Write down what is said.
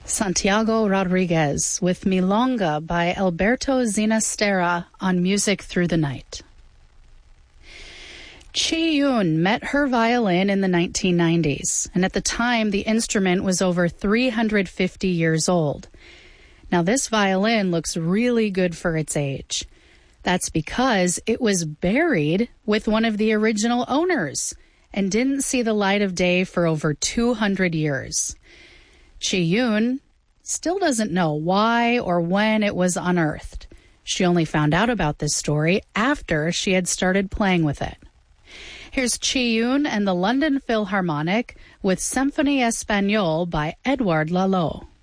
Santiago Rodriguez with Milonga by Alberto Zinastera on Music Through the Night. Chi Yun met her violin in the 1990s, and at the time the instrument was over 350 years old. Now this violin looks really good for its age. That's because it was buried with one of the original owners and didn't see the light of day for over 200 years. Chi Yun still doesn't know why or when it was unearthed. She only found out about this story after she had started playing with it. Here's Chi Yun and the London Philharmonic with Symphonie Espagnole by Edouard Lalo.